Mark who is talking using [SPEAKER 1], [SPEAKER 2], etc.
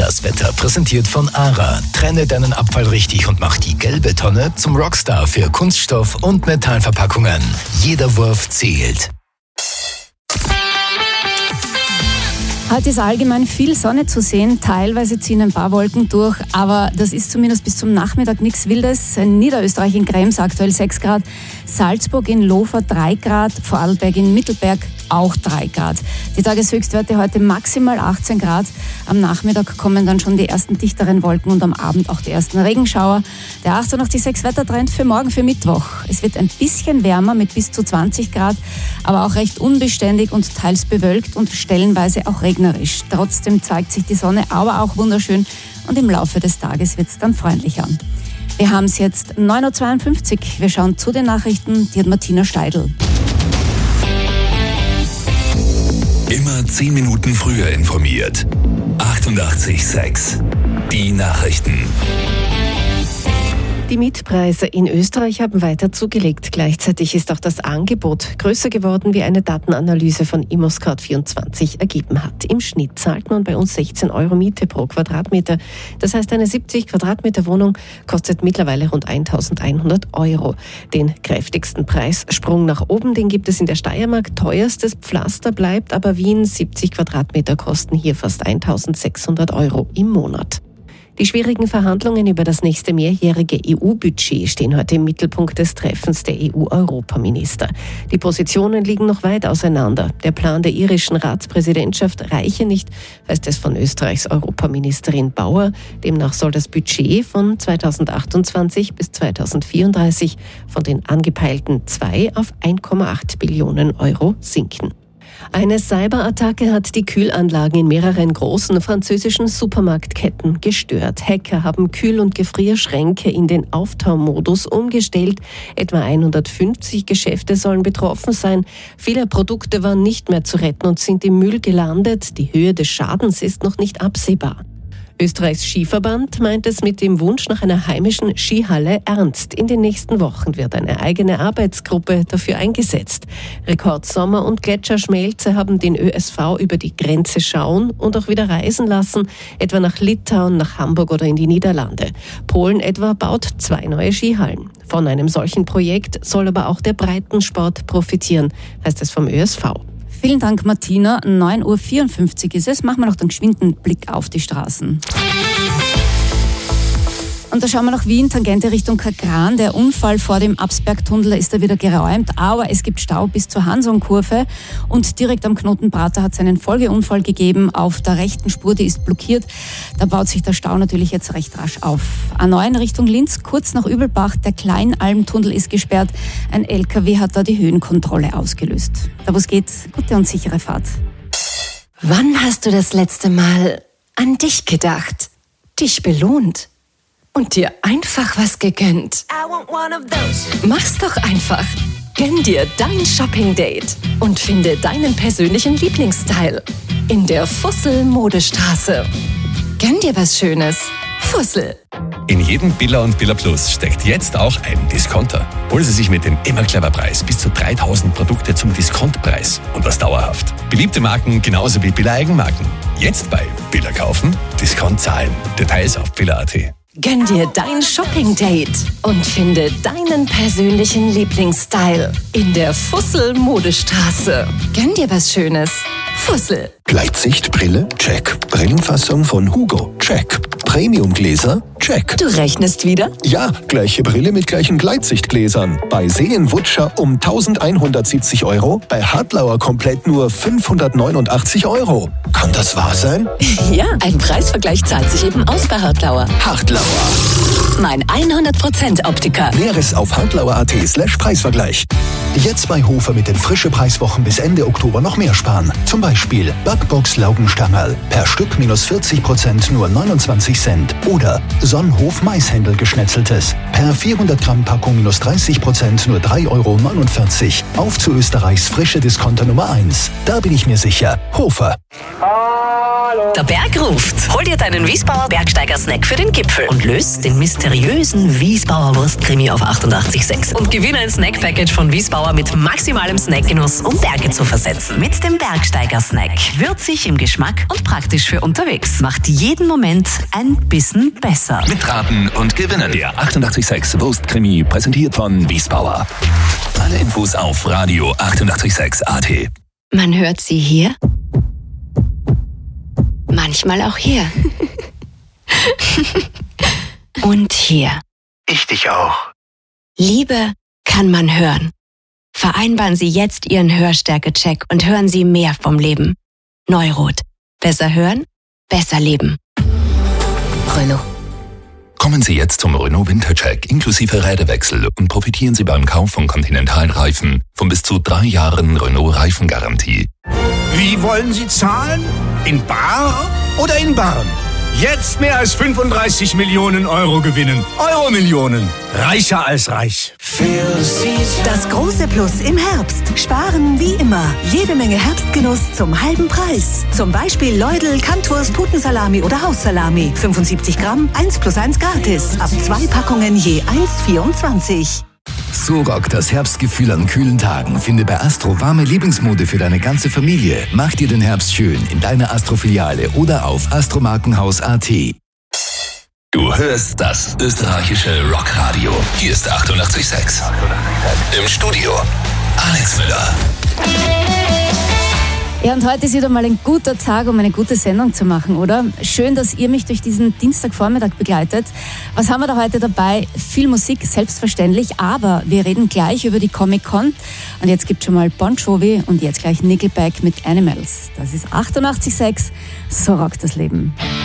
[SPEAKER 1] Das Wetter präsentiert von ARA. Trenne deinen Abfall richtig und mach die gelbe Tonne zum Rockstar für Kunststoff- und Metallverpackungen. Jeder Wurf zählt.
[SPEAKER 2] Heute ist allgemein viel Sonne zu sehen, teilweise ziehen ein paar Wolken durch, aber das ist zumindest bis zum Nachmittag nichts Wildes. In Niederösterreich in Krems aktuell 6 Grad, Salzburg in Lofer 3 Grad, Vorarlberg in Mittelberg auch 3 Grad. Die Tageshöchstwerte heute maximal 18 Grad. Am Nachmittag kommen dann schon die ersten dichteren Wolken und am Abend auch die ersten Regenschauer. Der 886 Wettertrend für morgen, für Mittwoch. Es wird ein bisschen wärmer mit bis zu 20 Grad, aber auch recht unbeständig und teils bewölkt und stellenweise auch regnerisch. Trotzdem zeigt sich die Sonne, aber auch wunderschön und im Laufe des Tages wird es dann freundlicher. Wir haben es jetzt 9.52 Uhr. Wir schauen zu den Nachrichten. Die hat Martina Steidl.
[SPEAKER 1] Immer 10 Minuten früher informiert. 88,6. Die Nachrichten.
[SPEAKER 3] Die Mietpreise in Österreich haben weiter zugelegt. Gleichzeitig ist auch das Angebot größer geworden, wie eine Datenanalyse von ImmoScout24 ergeben hat. Im Schnitt zahlt man bei uns 16 Euro Miete pro Quadratmeter. Das heißt, eine 70 Quadratmeter Wohnung kostet mittlerweile rund 1.100 Euro. Den kräftigsten Preissprung nach oben, den gibt es in der Steiermark. Teuerstes Pflaster bleibt aber Wien. 70 Quadratmeter kosten hier fast 1.600 Euro im Monat. Die schwierigen Verhandlungen über das nächste mehrjährige EU-Budget stehen heute im Mittelpunkt des Treffens der EU-Europaminister. Die Positionen liegen noch weit auseinander. Der Plan der irischen Ratspräsidentschaft reiche nicht, heißt es von Österreichs Europaministerin Bauer. Demnach soll das Budget von 2028 bis 2034 von den angepeilten 2 auf 1,8 Billionen Euro sinken. Eine Cyberattacke hat die Kühlanlagen in mehreren großen französischen Supermarktketten gestört. Hacker haben Kühl- und Gefrierschränke in den Auftaumodus umgestellt. Etwa 150 Geschäfte sollen betroffen sein. Viele Produkte waren nicht mehr zu retten und sind im Müll gelandet. Die Höhe des Schadens ist noch nicht absehbar. Österreichs Skiverband meint es mit dem Wunsch nach einer heimischen Skihalle ernst. In den nächsten Wochen wird eine eigene Arbeitsgruppe dafür eingesetzt. Rekordsommer und Gletscherschmelze haben den ÖSV über die Grenze schauen und auch wieder reisen lassen, etwa nach Litauen, nach Hamburg oder in die Niederlande. Polen etwa baut 2 neue Skihallen. Von einem solchen Projekt soll aber auch der Breitensport profitieren, heißt es vom ÖSV.
[SPEAKER 2] Vielen Dank, Martina. 9.54 Uhr ist es. Machen wir noch einen geschwinden Blick auf die Straßen. Und da schauen wir nach Wien, Tangente Richtung Kagran. Der Unfall vor dem Absbergtunnel ist da wieder geräumt, aber es gibt Stau bis zur Hansonkurve und direkt am Knoten Prater hat es einen Folgeunfall gegeben. Auf der rechten Spur, die ist blockiert. Da baut sich der Stau natürlich jetzt recht rasch auf. A9 Richtung Linz, kurz nach Übelbach, der Kleinalmtunnel ist gesperrt. Ein LKW hat da die Höhenkontrolle ausgelöst. Da wo es geht, gute und sichere Fahrt.
[SPEAKER 4] Wann hast du das letzte Mal an dich gedacht, dich belohnt und dir einfach was gegönnt? Mach's doch einfach. Gönn dir dein Shopping-Date und finde deinen persönlichen Lieblingsstyle in der Fussel Modestraße. Gönn dir was Schönes. Fussel.
[SPEAKER 1] In jedem Billa und Billa Plus steckt jetzt auch ein Discounter. Holen Sie sich mit dem Immer-Clever-Preis bis zu 3.000 Produkte zum Diskontpreis und das dauerhaft. Beliebte Marken genauso wie Billa-Eigenmarken. Jetzt bei Billa kaufen, Discount zahlen. Details auf billa.at.
[SPEAKER 4] Gönn dir dein Shopping-Date und finde deinen persönlichen Lieblingsstyle in der Fussel Modestraße. Gönn dir was Schönes. Fussel.
[SPEAKER 5] Gleitsichtbrille? Check. Brillenfassung von Hugo? Check. Premiumgläser? Check.
[SPEAKER 4] Du rechnest wieder?
[SPEAKER 5] Ja, gleiche Brille mit gleichen Gleitsichtgläsern. Bei Seen-Wutscher um 1.170 Euro, bei Hartlauer komplett nur 589 Euro. Kann das wahr sein?
[SPEAKER 4] Ja, ein Preisvergleich zahlt sich eben aus bei Hartlauer.
[SPEAKER 5] Hartlauer.
[SPEAKER 4] Mein 100% Optiker.
[SPEAKER 5] Näheres auf hartlauer.at/Preisvergleich. Jetzt bei Hofer mit den frische Preiswochen bis Ende Oktober noch mehr sparen. Zum Beispiel Backbox Laugenstangerl per Stück minus 40% nur 29 Cent. Oder Sonnenhof Maishändel geschnetzeltes per 400 Gramm Packung minus 30% nur 3,49 Euro. Auf zu Österreichs frische Discounter Nummer 1. Da bin ich mir sicher. Hofer.
[SPEAKER 6] Hallo.
[SPEAKER 7] Der Berg ruft. Hol dir deinen Wiesbauer Bergsteiger-Snack für den Gipfel und löst den mysteriösen Wiesbauer Wurstkrimi auf 88,6. Und gewinne ein Snack-Package von Wiesbauer mit maximalem Snackgenuss, um Berge zu versetzen. Mit dem Bergsteiger-Snack. Würzig im Geschmack und praktisch für unterwegs. Macht jeden Moment ein bisschen besser.
[SPEAKER 1] Mitraten und gewinnen. Der 88,6 Wurstkrimi präsentiert von Wiesbauer. Alle Infos auf Radio 88,6 AT.
[SPEAKER 4] Man hört sie hier, manchmal auch hier. Und hier.
[SPEAKER 5] Ich dich auch.
[SPEAKER 4] Liebe kann man hören. Vereinbaren Sie jetzt Ihren Hörstärke-Check und hören Sie mehr vom Leben. Neurot. Besser hören, besser leben. Renault.
[SPEAKER 1] Kommen Sie jetzt zum Renault Wintercheck inklusive Räderwechsel und profitieren Sie beim Kauf von Continental-Reifen von bis zu 3 Jahren Renault-Reifengarantie.
[SPEAKER 8] Wie wollen Sie zahlen? In bar oder in Barren? Jetzt mehr als 35 Millionen Euro gewinnen. Euro-Millionen. Reicher als reich.
[SPEAKER 9] Das große Plus im Herbst. Sparen wie immer. Jede Menge Herbstgenuss zum halben Preis. Zum Beispiel Leudl, Kantwurst, Putensalami oder Haussalami. 75 Gramm, 1+1 gratis. Ab 2 Packungen je 1,24.
[SPEAKER 10] So rockt das Herbstgefühl an kühlen Tagen. Finde bei Astro warme Lieblingsmode für deine ganze Familie. Mach dir den Herbst schön in deiner Astro-Filiale oder auf astromarkenhaus.at.
[SPEAKER 1] Du hörst das österreichische Rockradio. Hier ist 88,6. Im Studio Alex Müller.
[SPEAKER 2] Ja, und heute ist wieder mal ein guter Tag, um eine gute Sendung zu machen, oder? Schön, dass ihr mich durch diesen Dienstagvormittag begleitet. Was haben wir da heute dabei? Viel Musik, selbstverständlich, aber wir reden gleich über die Comic-Con. Und jetzt gibt schon mal Bon Jovi und jetzt gleich Nickelback mit Animals. Das ist 88,6. So rockt das Leben.